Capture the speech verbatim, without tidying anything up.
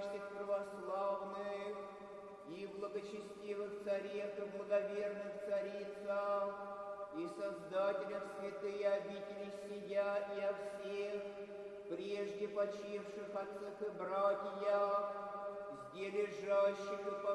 боящих православных, и благочестивых царях и благоверных царицах, и создателях святые обители сия, и о всех, прежде почивших отцах и братьях, зде лежащих и